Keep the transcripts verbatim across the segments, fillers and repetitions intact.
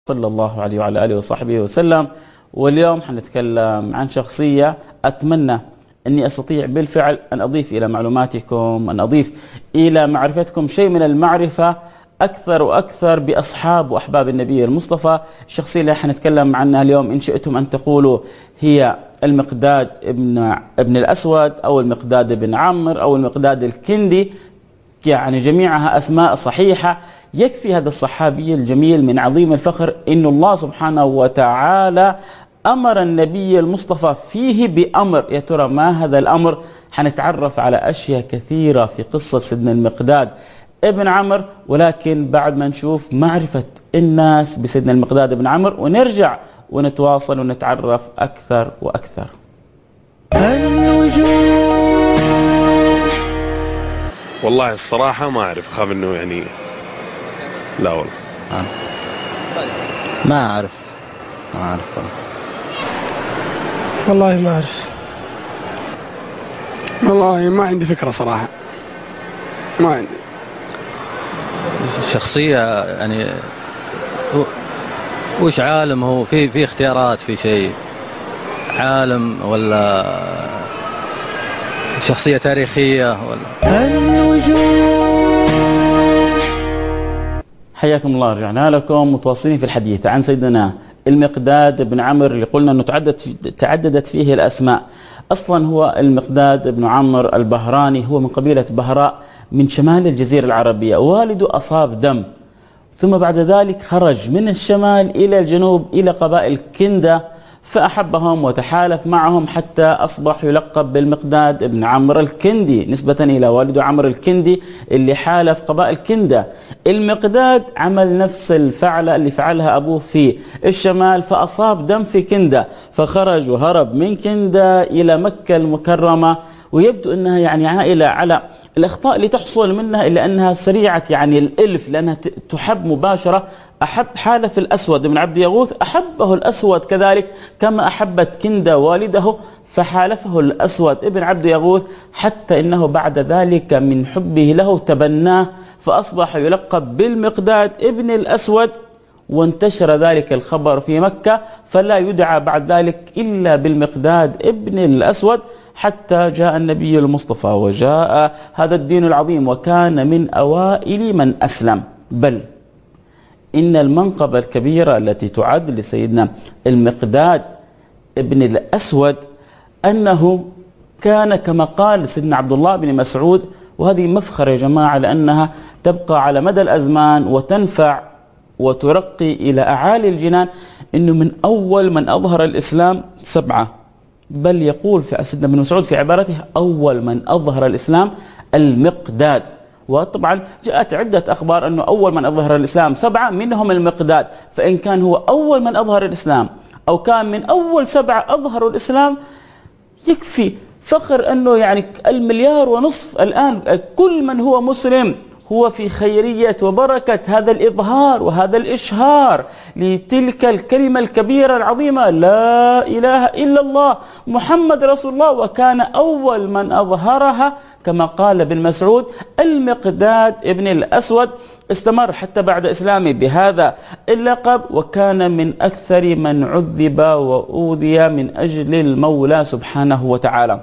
صلى الله عليه وعلى آله وصحبه وسلم. واليوم حنتكلم عن شخصية أتمنى أني أستطيع بالفعل أن أضيف إلى معلوماتكم، أن أضيف إلى معرفتكم شيء من المعرفة أكثر وأكثر بأصحاب وأحباب النبي المصطفى. الشخصية اللي حنتكلم عنها اليوم إن شئتم أن تقولوا هي المقداد ابن ابن الأسود أو المقداد بن عمرو أو المقداد الكندي، يعني جميعها أسماء صحيحة. يكفي هذا الصحابي الجميل من عظيم الفخر إن الله سبحانه وتعالى أمر النبي المصطفى فيه بأمر. يا ترى ما هذا الأمر؟ حنتعرف على أشياء كثيرة في قصة سيدنا المقداد ابن عمرو، ولكن بعد ما نشوف معرفة الناس بسيدنا المقداد بن عمرو ونرجع ونتواصل ونتعرف أكثر وأكثر. والله الصراحة ما أعرف، أخاف إنه يعني لا والله آه. ما أعرف ما أعرف والله ما أعرف والله ما عندي فكرة صراحة، ما عندي شخصية يعني. وش عالم هو؟ في في اختيارات، في شيء عالم ولا شخصية تاريخية ولا حياكم الله. رجعنا لكم متواصلين في الحديث عن سيدنا المقداد بن عمرو اللي قلنا أنه تعددت تعددت فيه الأسماء. أصلا هو المقداد بن عمرو البهراني، هو من قبيلة بهراء من شمال الجزيرة العربية. والده أصاب دم، ثم بعد ذلك خرج من الشمال إلى الجنوب إلى قبائل كندة فأحبهم وتحالف معهم حتى أصبح يلقب بالمقداد بن عمرو الكندي نسبة إلى والده عمرو الكندي اللي حالف قبائل كندة. المقداد عمل نفس الفعلة اللي فعلها أبوه في الشمال، فأصاب دم في كندة فخرج وهرب من كندة إلى مكة المكرمة. ويبدو أنها يعني عائلة على الأخطاء اللي تحصل منها إلا أنها سريعة يعني الإلف، لأنها تحب مباشرة. أحب حالف الأسود بن عبد يغوث، أحبه الأسود كذلك كما أحبت كندة والده، فحالفه الأسود ابن عبد يغوث حتى إنه بعد ذلك من حبه له تبناه فأصبح يلقب بالمقداد ابن الأسود. وانتشر ذلك الخبر في مكة فلا يدعى بعد ذلك إلا بالمقداد ابن الأسود حتى جاء النبي المصطفى وجاء هذا الدين العظيم وكان من أوائل من أسلم. بل إن المنقبة الكبيرة التي تعد لسيدنا المقداد ابن الأسود أنه كان كما قال سيدنا عبد الله بن مسعود، وهذه مفخر يا جماعة لأنها تبقى على مدى الأزمان وتنفع وترقي إلى أعالي الجنان، إنه من أول من أظهر الإسلام سبعة. بل يقول في سيدنا ابن مسعود في عبارته أول من أظهر الإسلام المقداد. وطبعا جاءت عدة أخبار أنه أول من أظهر الإسلام سبعة منهم المقداد، فإن كان هو أول من أظهر الإسلام أو كان من أول سبعة أظهروا الإسلام يكفي فخر أنه يعني المليار ونصف الآن كل من هو مسلم هو في خيرية وبركة هذا الإظهار وهذا الإشهار لتلك الكلمة الكبيرة العظيمة لا إله إلا الله محمد رسول الله. وكان أول من أظهرها كما قال ابن مسعود المقداد ابن الأسود، استمر حتى بعد إسلامه بهذا اللقب، وكان من أكثر من عذب وأوذي من أجل المولى سبحانه وتعالى.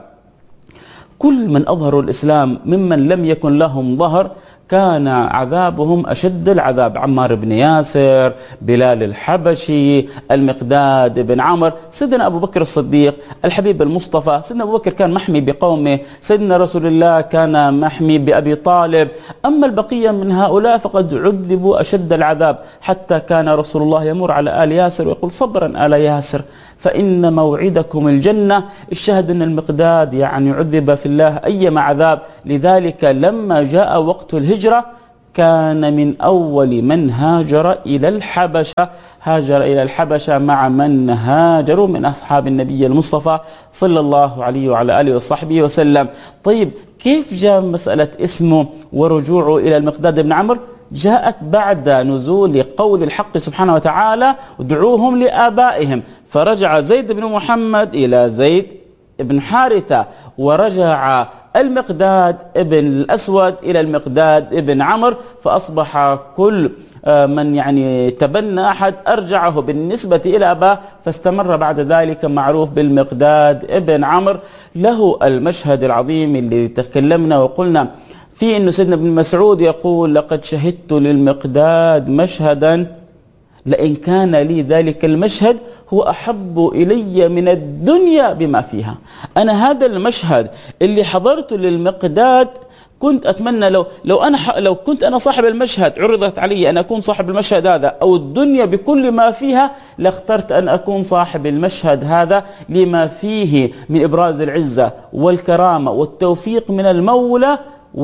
كل من أظهروا الإسلام ممن لم يكن لهم ظهر كان عذابهم أشد العذاب. عمار بن ياسر، بلال الحبشي، المقداد بن عمرو، سيدنا أبو بكر الصديق، الحبيب المصطفى. سيدنا أبو بكر كان محمي بقومه، سيدنا رسول الله كان محمي بأبي طالب. أما البقية من هؤلاء فقد عذبوا أشد العذاب، حتى كان رسول الله يمر على آل ياسر ويقول صبرا آل ياسر فإن موعدكم الجنة. الشاهد أن المقداد يعني عذب في الله أيما عذاب. لذلك لما جاء وقت الهجرة كان من أول من هاجر إلى الحبشة، هاجر إلى الحبشة مع من هاجروا من أصحاب النبي المصطفى صلى الله عليه وعلى آله وصحبه وسلم. طيب كيف جاء مسألة اسمه ورجوعه إلى المقداد بن عمرو؟ جاءت بعد نزول قول الحق سبحانه وتعالى ادعوهم لآبائهم، فرجع زيد بن محمد إلى زيد بن حارثة، ورجع المقداد ابن الأسود إلى المقداد ابن عمرو، فأصبح كل من يعني تبنى أحد أرجعه بالنسبة إلى أباه، فاستمر بعد ذلك معروف بالمقداد ابن عمرو. له المشهد العظيم اللي تكلمنا وقلنا في أنه سيدنا ابن مسعود يقول: لقد شهدت للمقداد مشهدا لئن كان لي ذلك المشهد هو أحب إلي من الدنيا بما فيها. أنا هذا المشهد اللي حضرته للمقداد كنت أتمنى لو لو أنا لو كنت أنا صاحب المشهد، عرضت علي أن أكون صاحب المشهد هذا أو الدنيا بكل ما فيها، لاخترت أن أكون صاحب المشهد هذا لما فيه من إبراز العزة والكرامة والتوفيق من المولى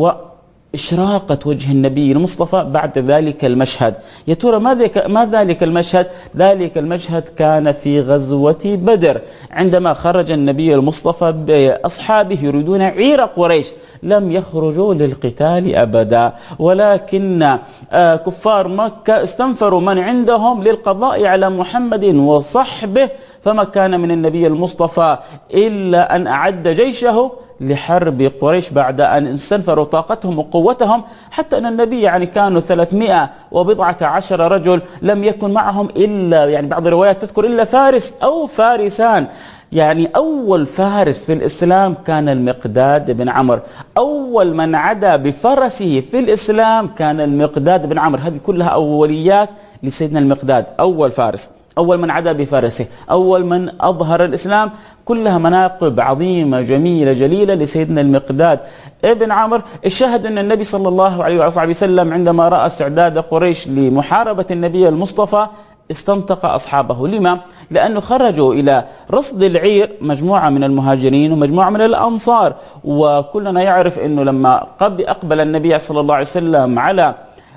وإشراقة وجه النبي المصطفى بعد ذلك المشهد. يا ترى ما ذلك المشهد؟ ذلك المشهد كان في غزوة بدر، عندما خرج النبي المصطفى بأصحابه يريدون عير قريش، لم يخرجوا للقتال أبدا، ولكن كفار مكة استنفروا من عندهم للقضاء على محمد وصحبه، فما كان من النبي المصطفى إلا أن أعد جيشه لحرب قريش بعد أن استنفروا طاقتهم وقوتهم، حتى أن النبي يعني كانوا ثلاثمائة وبضعة عشر رجل، لم يكن معهم إلا يعني بعض الروايات تذكر إلا فارس أو فارسان. يعني أول فارس في الإسلام كان المقداد بن عمرو، أول من عدا بفرسه في الإسلام كان المقداد بن عمرو. هذه كلها أوليات لسيدنا المقداد، أول فارس، أول من عدا بفرسه، أول من أظهر الإسلام، كلها مناقب عظيمة جميلة جليلة لسيدنا المقداد ابن عمرو. الشاهد أن النبي صلى الله عليه وصحبه وسلم عندما رأى استعداد قريش لمحاربة النبي المصطفى استنطق أصحابه. لما؟ لأنه خرجوا إلى رصد العير، مجموعة من المهاجرين ومجموعة من الأنصار، وكلنا يعرف أنه لما أقبل النبي صلى الله عليه وسلم على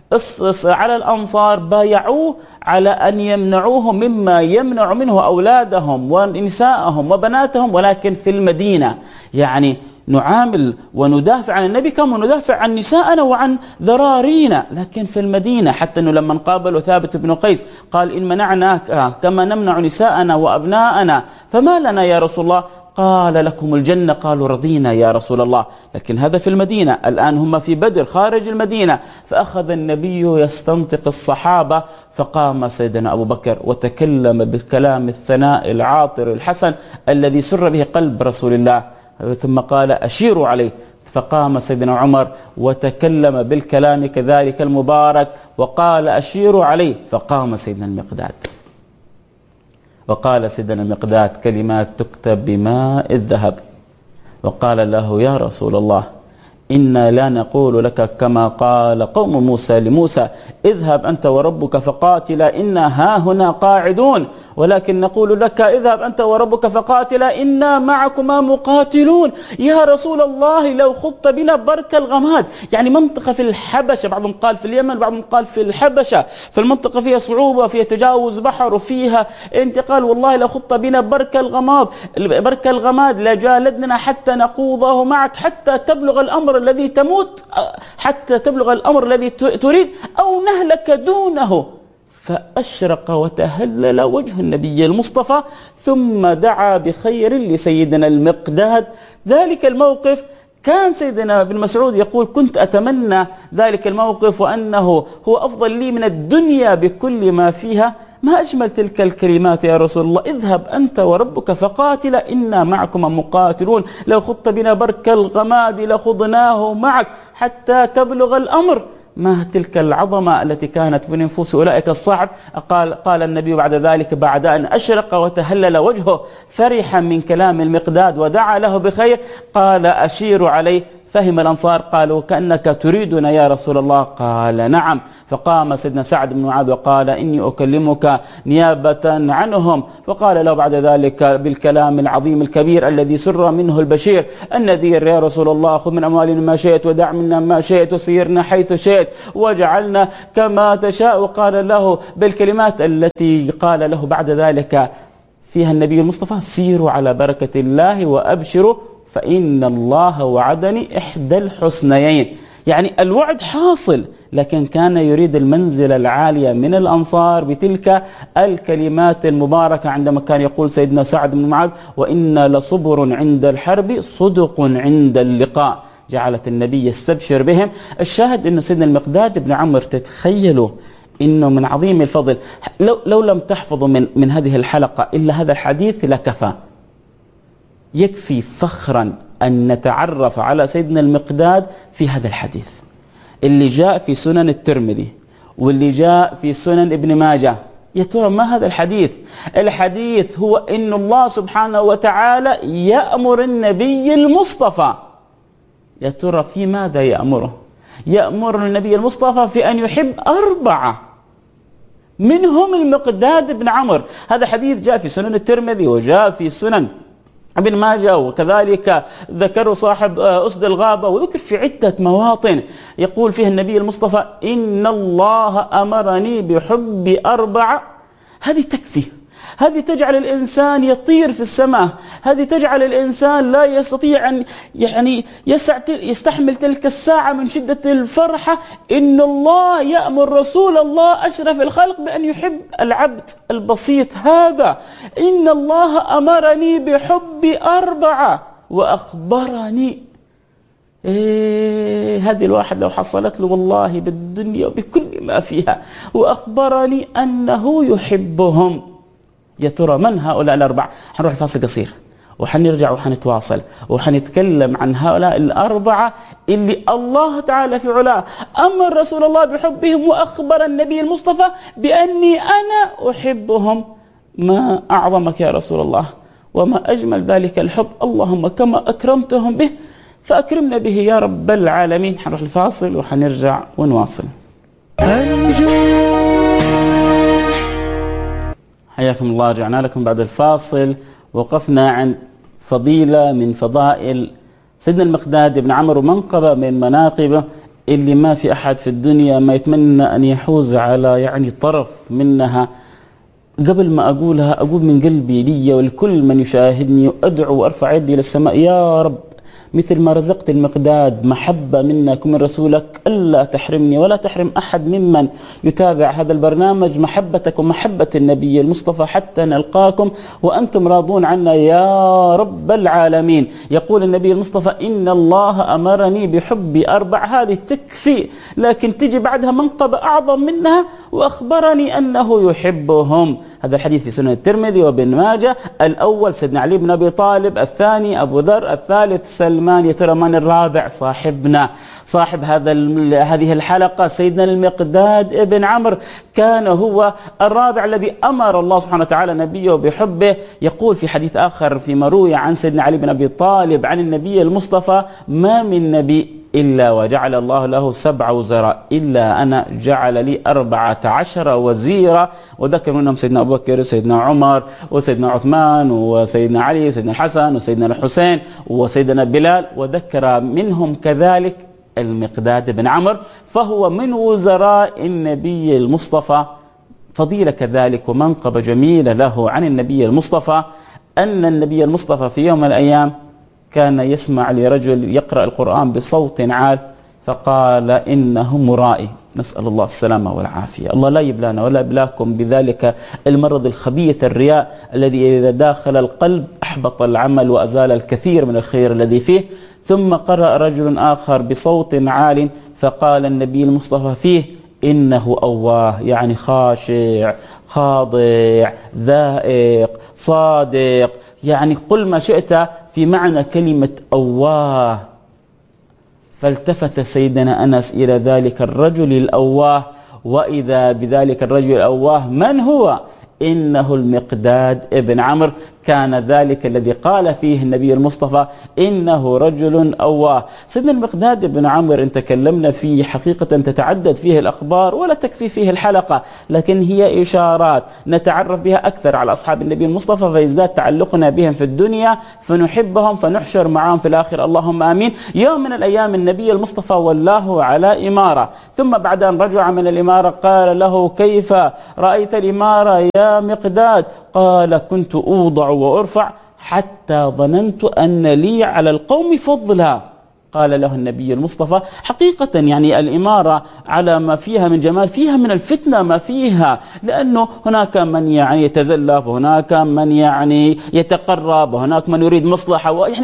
على الأنصار بايعوه على أن يمنعوهم مما يمنع منه أولادهم ونساءهم وبناتهم، ولكن في المدينة. يعني نعامل وندافع عن النبي كما ندافع عن نساءنا وعن ذرارينا، لكن في المدينة. حتى أنه لما قابلوا ثابت بن قيس قال: إن منعناك كما نمنع نساءنا وأبناءنا فما لنا يا رسول الله؟ قال: لكم الجنة. قالوا: رضينا يا رسول الله. لكن هذا في المدينة، الآن هم في بدر خارج المدينة. فأخذ النبي يستنطق الصحابة، فقام سيدنا أبو بكر وتكلم بالكلام الثناء العاطر الحسن الذي سر به قلب رسول الله، ثم قال: أشيروا عليه. فقام سيدنا عمر وتكلم بالكلام كذلك المبارك وقال: أشيروا عليه. فقام سيدنا المقداد وقال سيدنا المقداد كلمات تكتب بماء الذهب، وقال له: يا رسول الله، إنا لا نقول لك كما قال قوم موسى لموسى: اذهب أنت وربك فقاتلا إنا هاهنا قاعدون، ولكن نقول لك: اذهب أنت وربك فقاتلا إنا معكما مقاتلون. يا رسول الله، لو خضت بنا برك الغماد. يعني منطقة في الحبشة، بعضهم قال في اليمن، بعضهم قال في الحبشة، فالمنطقة فيها صعوبة، فيها تجاوز بحر وفيها انتقال. والله لو خضت بنا برك الغماد برك الغماد لجالدنا حتى نخوضه معك، حتى تبلغ الأمر الذي تموت، حتى تبلغ الأمر الذي تريد، أو نهلك دونه. فأشرق وتهلل وجه النبي المصطفى، ثم دعا بخير لسيدنا المقداد. ذلك الموقف كان سيدنا ابن مسعود يقول: كنت أتمنى ذلك الموقف وأنه هو أفضل لي من الدنيا بكل ما فيها. ما أجمل تلك الكلمات يا رسول الله: اذهب أنت وربك فقاتلا إنا معكما مقاتلون، لو خضت بنا برك الغماد لخضناه معك حتى تبلغ الأمر. ما تلك العظمة التي كانت في نفوس أولئك الصعب. قال, قال النبي بعد ذلك بعد أن أشرق وتهلل وجهه فرحا من كلام المقداد ودعا له بخير، قال: أشير عليه. فهم الأنصار، قالوا: كأنك تريدنا يا رسول الله. قال: نعم. فقام سيدنا سعد بن معاذ وقال: إني أكلمك نيابة عنهم. فقال له بعد ذلك بالكلام العظيم الكبير الذي سر منه البشير النذير: يا رسول الله، خذ من أموالنا ما شئت ودع منا ما شئت وسيرنا حيث شئت واجعلنا كما تشاء. قال له بالكلمات التي قال له بعد ذلك فيها النبي المصطفى: سيروا على بركة الله وأبشروا فإن الله وعدني إحدى الحسنيين. يعني الوعد حاصل، لكن كان يريد المنزلة العالية من الأنصار بتلك الكلمات المباركة، عندما كان يقول سيدنا سعد بن معاذ: وإنا لصبر عند الحرب صدق عند اللقاء. جعلت النبي يستبشر بهم. الشاهد أنه سيدنا المقداد بن عمرو تتخيلوا إنه من عظيم الفضل، لو, لو لم تحفظوا من, من هذه الحلقة إلا هذا الحديث لكفى. يكفي فخرا أن نتعرف على سيدنا المقداد في هذا الحديث اللي جاء في سنن الترمذي واللي جاء في سنن ابن ماجه. يا ترى ما هذا الحديث؟ الحديث هو إن الله سبحانه وتعالى يأمر النبي المصطفى. يا ترى في ماذا يأمره؟ يأمر النبي المصطفى في أن يحب أربعة منهم المقداد بن عمرو. هذا حديث جاء في سنن الترمذي وجاء في سنن ابن ماجه، وكذلك ذكره صاحب أسد الغابة، وذكر في عدة مواطن يقول فيها النبي المصطفى إن الله أمرني بحب أربعة. هذه تكفي، هذه تجعل الإنسان يطير في السماء، هذه تجعل الإنسان لا يستطيع أن يعني يستحمل تلك الساعة من شدة الفرحة. إن الله يأمر رسول الله أشرف الخلق بأن يحب العبد البسيط هذا. إن الله أمرني بحب أربعة وأخبرني. إيه هذه الواحد لو حصلت له والله بالدنيا وبكل ما فيها، وأخبرني أنه يحبهم. يا ترى من هؤلاء الأربعة؟ حنروح الفاصل قصير وحنرجع وحنتواصل وحنتكلم عن هؤلاء الأربعة اللي الله تعالى في علاه أمر رسول الله بحبهم وأخبر النبي المصطفى بأني أنا أحبهم. ما أعظمك يا رسول الله وما أجمل ذلك الحب، اللهم كما أكرمتهم به فأكرمنا به يا رب العالمين. حنروح الفاصل وحنرجع ونواصل. حياكم الله، رجعنا لكم بعد الفاصل. وقفنا عن فضيلة من فضائل سيدنا المقداد بن عمرو ومنقبة من مناقبه اللي ما في أحد في الدنيا ما يتمنى أن يحوز على يعني طرف منها. قبل ما أقولها أقول من قلبي لي ولكل من يشاهدني وأدعو وأرفع يدي للسماء: يا رب مثل ما رزقت المقداد محبة منك ومن رسولك ألا تحرمني ولا تحرم أحد ممن يتابع هذا البرنامج محبتك ومحبة النبي المصطفى حتى نلقاكم وأنتم راضون عنا يا رب العالمين. يقول النبي المصطفى: إن الله أمرني بحب أربع. هذه تكفي، لكن تجي بعدها منقبة أعظم منها: وأخبرني أنه يحبهم. هذا الحديث في سنن الترمذي وابن ماجه. الأول سيدنا علي بن أبي طالب، الثاني أبو ذر، الثالث سلمان. يا ترى من الرابع؟ صاحبنا صاحب هذا هذه الحلقة سيدنا المقداد ابن عمرو، كان هو الرابع الذي أمر الله سبحانه وتعالى نبيه بحبه. يقول في حديث آخر فيما روي عن سيدنا علي بن أبي طالب عن النبي المصطفى: ما من نبي إلا وجعل الله له سبع وزراء إلا أنا جعل لي أربعة عشر وزيرا. وذكر منهم سيدنا أبو بكر وسيدنا عمر وسيدنا عثمان وسيدنا علي وسيدنا الحسن وسيدنا الحسين وسيدنا بلال، وذكر منهم كذلك المقداد بن عمرو، فهو من وزراء النبي المصطفى. فضيلة كذلك ومنقبة جميلة له عن النبي المصطفى أن النبي المصطفى في يوم من الأيام كان يسمع لرجل يقرأ القرآن بصوت عال فقال: إنه مرائي. نسأل الله السلامة والعافية. الله لا يبلانا ولا يبلاكم بذلك المرض الخبيث الرياء الذي إذا داخل القلب أحبط العمل وأزال الكثير من الخير الذي فيه. ثم قرأ رجل آخر بصوت عال فقال النبي المصطفى فيه: إنه أواه، يعني خاشع خاضع ذائق صادق، يعني قل ما شئت في معنى كلمة أواه. فالتفت سيدنا أنس إلى ذلك الرجل الأواه، وإذا بذلك الرجل الأواه من هو؟ إنه المقداد ابن عمرو. كان ذلك الذي قال فيه النبي المصطفى: إنه رجل أواه. سيدنا المقداد بن عمرو إن تكلمنا فيه حقيقة تتعدد فيه الأخبار ولا تكفي فيه الحلقة، لكن هي إشارات نتعرف بها أكثر على أصحاب النبي المصطفى فيزداد تعلقنا بهم في الدنيا فنحبهم فنحشر معهم في الآخر، اللهم آمين. يوم من الأيام النبي المصطفى ولاه على إمارة، ثم بعد أن رجع من الإمارة قال له: كيف رأيت الإمارة يا مقداد؟ قال: كنت أوضع وأرفع حتى ظننت أن لي على القوم فضلا. قال له النبي المصطفى: حقيقة يعني الإمارة على ما فيها من جمال فيها من الفتنة ما فيها، لأنه هناك من يعني يتزلف وهناك من يعني يتقرب وهناك من يريد مصلحة، ويعني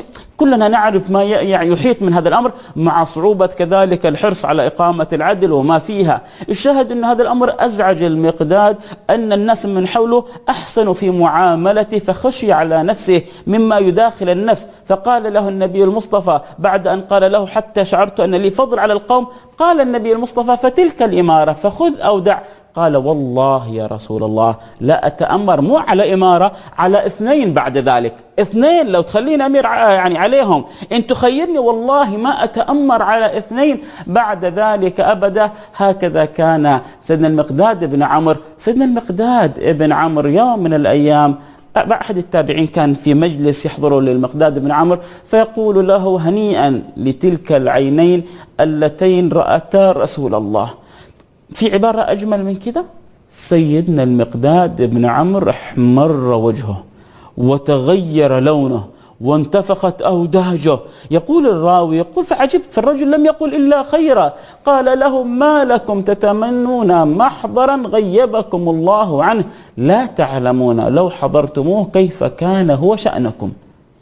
كلنا نعرف ما يعني يحيط من هذا الأمر، مع صعوبة كذلك الحرص على إقامة العدل وما فيها. الشاهد أن هذا الأمر أزعج المقداد، أن الناس من حوله أحسنوا في معاملته فخشي على نفسه مما يداخل النفس، فقال له النبي المصطفى بعد أن قال له حتى شعرت أن لي فضل على القوم، قال النبي المصطفى فتلك الإمارة فخذ أو دع. قال والله يا رسول الله لا أتأمر مو على إمارة، على اثنين بعد ذلك، اثنين لو تخليني أمير يعني عليهم، إن تخيرني والله ما أتأمر على اثنين بعد ذلك أبدا. هكذا كان سيدنا المقداد بن عمرو. سيدنا المقداد بن عمرو يوم من الأيام أحد التابعين كان في مجلس يحضره للمقداد بن عمرو، فيقول له هنيئا لتلك العينين اللتين رأتا رسول الله. في عبارة أجمل من كذا؟ سيدنا المقداد بن عمرو احمر وجهه وتغير لونه وانتفخت أوداجه. يقول الراوي يقول فعجبت، فالرجل لم يقل إلا خيرا. قال له ما لكم تتمنون محضرا غيبكم الله عنه، لا تعلمون لو حضرتموه كيف كان هو شأنكم.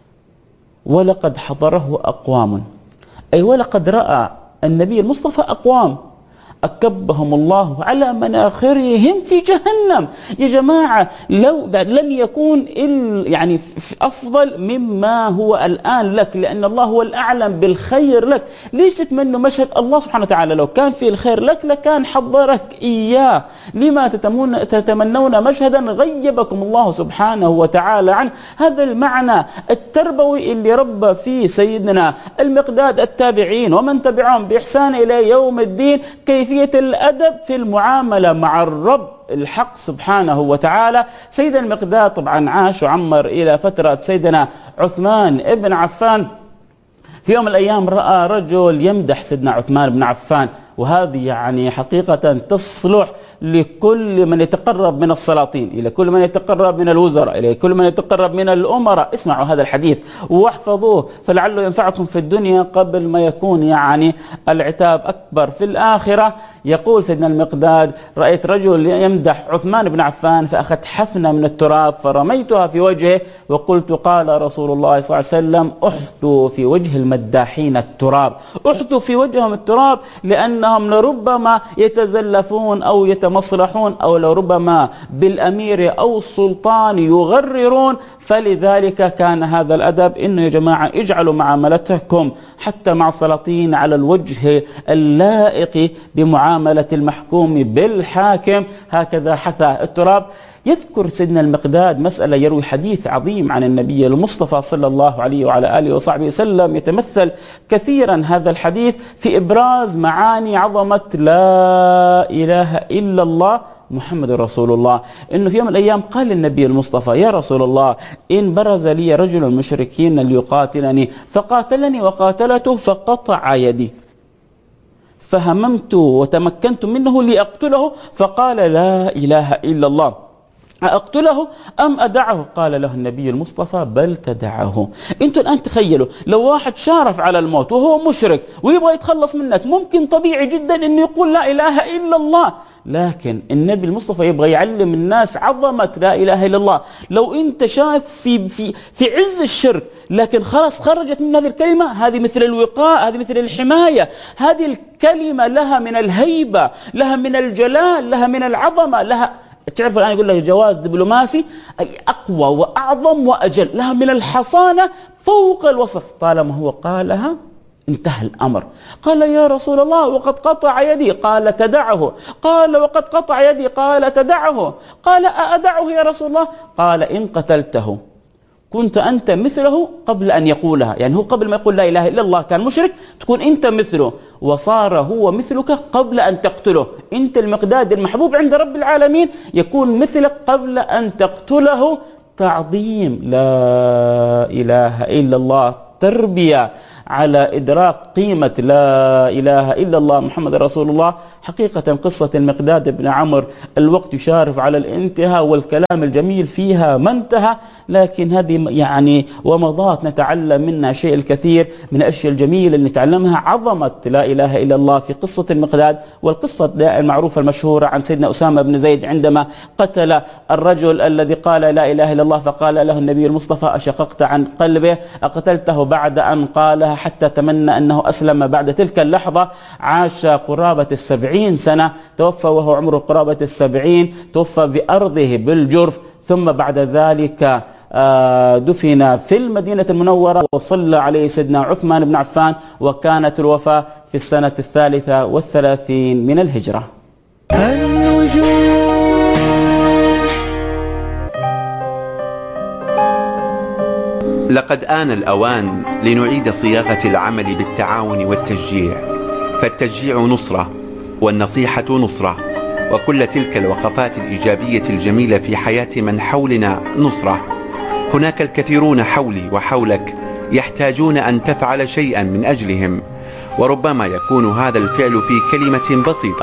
ولقد حضره أقوام، أي ولقد رأى النبي المصطفى أقوام أكبهم الله على مناخرهم في جهنم. يا جماعة لو لن يكون يعني أفضل مما هو الآن لك، لأن الله هو الأعلم بالخير لك. ليش تتمنوا مشهد الله سبحانه وتعالى لو كان في الخير لك لكان حضرك إياه؟ لما تتمنون مشهدا غيبكم الله سبحانه وتعالى عنه؟ هذا المعنى التربوي اللي ربى فيه سيدنا المقداد التابعين ومن تبعهم بإحسان إلى يوم الدين، كيف الأدب في المعاملة مع الرب الحق سبحانه وتعالى. سيدنا المقداد طبعا عاش وعمر إلى فترة سيدنا عثمان ابن عفان. في يوم من الأيام رأى رجل يمدح سيدنا عثمان بن عفان، وهذه يعني حقيقة تصلح لكل من يتقرب من السلاطين، إلى كل من يتقرب من الوزراء، إلى كل من يتقرب من الأمراء. اسمعوا هذا الحديث واحفظوه فلعله ينفعكم في الدنيا قبل ما يكون يعني العتاب أكبر في الآخرة. يقول سيدنا المقداد رأيت رجل يمدح عثمان بن عفان فأخذت حفنة من التراب فرميتها في وجهه وقلت قال رسول الله صلى الله عليه وسلم احثوا في وجه المداحين التراب، احثوا في وجههم التراب، لأنهم لربما يتزلفون أو يتمصلحون أو لربما بالأمير أو السلطان يغررون. فلذلك كان هذا الأدب إنه يا جماعة اجعلوا معاملتكم حتى مع السلاطين على الوجه اللائق بمعاملة المحكوم بالحاكم. هكذا حثى التراب. يذكر سيدنا المقداد مسألة، يروي حديث عظيم عن النبي المصطفى صلى الله عليه وعلى آله وصحبه وسلم، يتمثل كثيرا هذا الحديث في إبراز معاني عظمة لا إله إلا الله محمد رسول الله. إنه في يوم من الأيام قال النبي المصطفى يا رسول الله إن برز لي رجل المشركين ليقاتلني فقاتلني وقاتلته فقطع يدي، فهممت وتمكنت منه لأقتله، فقال لا إله إلا الله، أقتله أم أدعه؟ قال له النبي المصطفى بل تدعه. أنتم الآن تخيلوا لو واحد شارف على الموت وهو مشرك ويبغى يتخلص منك، ممكن طبيعي جدا أنه يقول لا إله إلا الله، لكن النبي المصطفى يبغى يعلم الناس عظمة لا إله إلا الله. لو أنت شايف في في في عز الشرك لكن خلاص خرجت من هذه الكلمة، هذه مثل الوقاء، هذه مثل الحماية، هذه الكلمة لها من الهيبة، لها من الجلال، لها من العظمة، لها تعرف الآن يقول لك جواز دبلوماسي أي أقوى وأعظم وأجل، لها من الحصانة فوق الوصف. طالما هو قالها انتهى الأمر. قال يا رسول الله وقد قطع يدي، قال تدعه. قال وقد قطع يدي، قال تدعه. قال أأدعه يا رسول الله؟ قال إن قتلته كنت أنت مثله قبل أن يقولها، يعني هو قبل ما يقول لا إله إلا الله كان مشرك، تكون أنت مثله، وصار هو مثلك قبل أن تقتله. أنت المقداد المحبوب عند رب العالمين يكون مثلك قبل أن تقتله. تعظيم لا إله إلا الله، تربية على إدراك قيمة لا إله إلا الله محمد رسول الله. حقيقة قصة المقداد بن عمرو الوقت يشارف على الانتهاء والكلام الجميل فيها ما انتهى، لكن هذه يعني ومضات نتعلم منها شيء الكثير من الأشياء الجميلة اللي نتعلمها. عظمة لا إله إلا الله في قصة المقداد، والقصة المعروفة المشهورة عن سيدنا أسامة بن زيد عندما قتل الرجل الذي قال لا إله إلا الله، فقال له النبي المصطفى أشققت عن قلبه أقتلته بعد أن قالها، حتى تمنى أنه أسلم بعد تلك اللحظة. عاش قرابة السبعين سنة، توفى وهو عمره قرابة السبعين، توفى بأرضه بالجرف، ثم بعد ذلك دفن في المدينة المنورة وصلى عليه سيدنا عثمان بن عفان، وكانت الوفاة في السنة الثالثة والثلاثين من الهجرة. لقد آن الأوان لنعيد صياغة العمل بالتعاون والتشجيع، فالتشجيع نصرة والنصيحة نصرة، وكل تلك الوقفات الإيجابية الجميلة في حياة من حولنا نصرة. هناك الكثيرون حولي وحولك يحتاجون أن تفعل شيئا من أجلهم، وربما يكون هذا الفعل في كلمة بسيطة.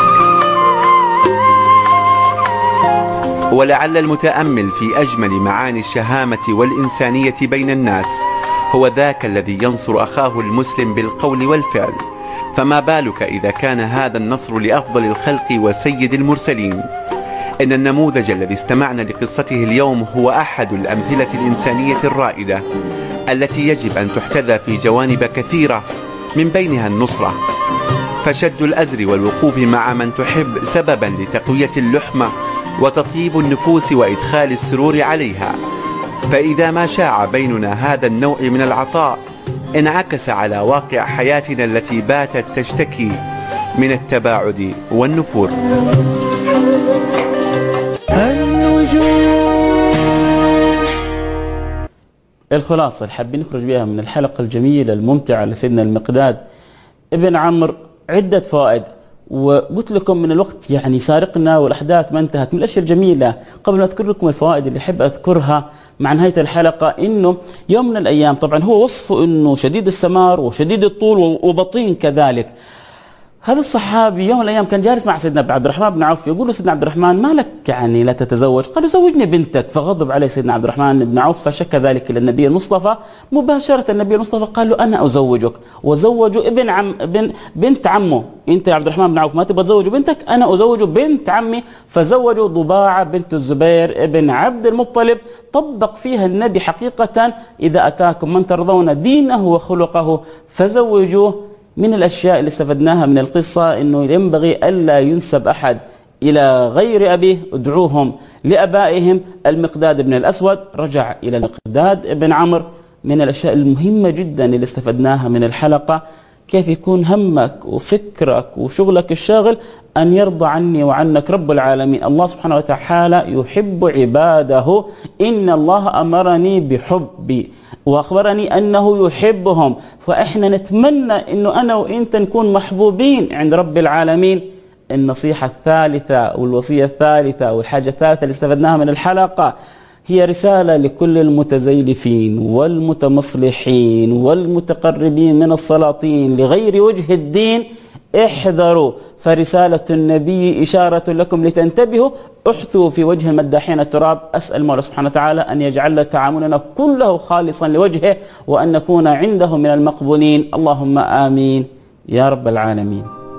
ولعل المتأمل في أجمل معاني الشهامة والإنسانية بين الناس هو ذاك الذي ينصر أخاه المسلم بالقول والفعل، فما بالك إذا كان هذا النصر لأفضل الخلق وسيد المرسلين. إن النموذج الذي استمعنا لقصته اليوم هو أحد الأمثلة الإنسانية الرائدة التي يجب أن تحتذى في جوانب كثيرة، من بينها النصرة. فشد الأزر والوقوف مع من تحب سببا لتقوية اللحمة وتطيب النفوس وإدخال السرور عليها. فإذا ما شاع بيننا هذا النوع من العطاء انعكس على واقع حياتنا التي باتت تشتكي من التباعد والنفور. الخلاصة اللي حابين نخرج بها من الحلقة الجميلة الممتعة لسيدنا المقداد ابن عمرو عدة فوائد، وقلت لكم من الوقت يعني سارقنا والأحداث ما انتهت. من الأشياء الجميلة قبل ما أذكر لكم الفوائد اللي أحب أذكرها مع نهاية الحلقة، إنه يوم من الأيام طبعا هو وصفه إنه شديد السمار وشديد الطول وبطين كذلك. هذا الصحابي يوم من الأيام كان جالس مع سيدنا عبد الرحمن بن عوف، يقول له سيدنا عبد الرحمن ما لك يعني لا تتزوج؟ قال له زوجني بنتك. فغضب عليه سيدنا عبد الرحمن بن عوف فشكى ذلك إلى النبي المصطفى. مباشرة النبي المصطفى قال له أنا أزوجك، وزوجوا ابن عم بن بنت عمه. أنت يا عبد الرحمن بن عوف ما تبغى تزوج بنتك، أنا أزوج بنت عمي. فزوجوا ضباعة بنت الزبير ابن عبد المطلب. طبق فيها النبي حقيقة إذا أتاكم من ترضون دينه وخلقه فزوجوه. من الأشياء اللي استفدناها من القصة أنه ينبغي ألا ينسب أحد إلى غير أبيه، ادعوهم لأبائهم. المقداد بن الأسود رجع إلى المقداد بن عمرو. من الأشياء المهمة جدا اللي استفدناها من الحلقة كيف يكون همك وفكرك وشغلك الشاغل أن يرضى عني وعنك رب العالمين. الله سبحانه وتعالى يحب عباده، إن الله أمرني بحبي وأخبرني أنه يحبهم، فإحنا نتمنى أنه أنا وإنت نكون محبوبين عند رب العالمين. النصيحة الثالثة والوصية الثالثة والحاجة الثالثة اللي استفدناها من الحلقة هي رسالة لكل المتزيلفين والمتمصلحين والمتقربين من السلاطين لغير وجه الدين. احذروا، فرسالة النبي إشارة لكم لتنتبهوا. احثوا في وجه المداحين التراب. أسأل الله سبحانه وتعالى أن يجعل تعاملنا كله خالصا لوجهه، وأن نكون عنده من المقبولين. اللهم آمين يا رب العالمين.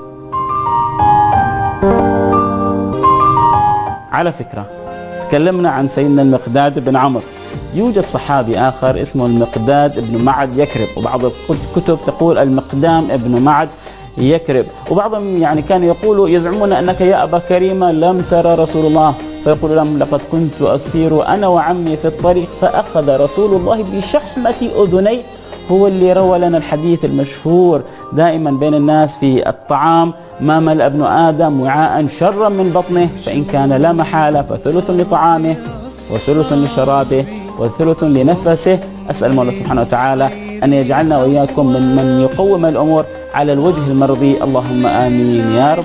على فكرة تكلمنا عن سيدنا المقداد بن عمرو. يوجد صحابي آخر اسمه المقداد بن معد يكرب، وبعض الكتب تقول المقدام ابن معد يكرب، وبعضهم يعني كانوا يقولوا يزعمون أنك يا أبا كريمة لم ترى رسول الله، فيقول لهم لقد كنت أسير أنا وعمي في الطريق فأخذ رسول الله بشحمة أذني. هو اللي روى لنا الحديث المشهور دائما بين الناس في الطعام: ما ملأ ابن آدم وعاء شرا من بطنه، فإن كان لا محالة فثلث لطعامه وثلث لشرابه وثلث لنفسه. أسأل الله سبحانه وتعالى أن يجعلنا وإياكم من من يقوم الأمور على الوجه المرضي. اللهم آمين يا رب